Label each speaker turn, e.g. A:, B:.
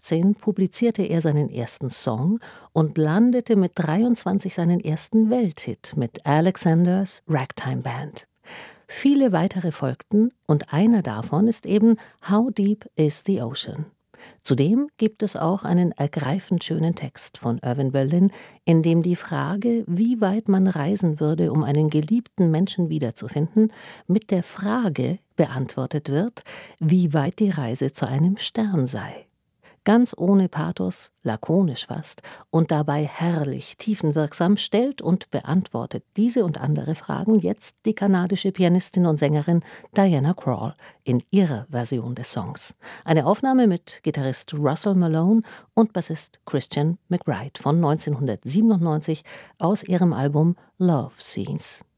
A: 18 publizierte er seinen ersten Song und landete mit 23 seinen ersten Welthit mit Alexander's Ragtime Band. Viele weitere folgten und einer davon ist eben How Deep is the Ocean. Zudem gibt es auch einen ergreifend schönen Text von Irving Berlin, in dem die Frage, wie weit man reisen würde, um einen geliebten Menschen wiederzufinden, mit der Frage beantwortet wird, wie weit die Reise zu einem Stern sei. Ganz ohne Pathos, lakonisch fast und dabei herrlich tiefenwirksam stellt und beantwortet diese und andere Fragen jetzt die kanadische Pianistin und Sängerin Diana Krall in ihrer Version des Songs. Eine Aufnahme mit Gitarrist Russell Malone und Bassist Christian McBride von 1997 aus ihrem Album Love Scenes.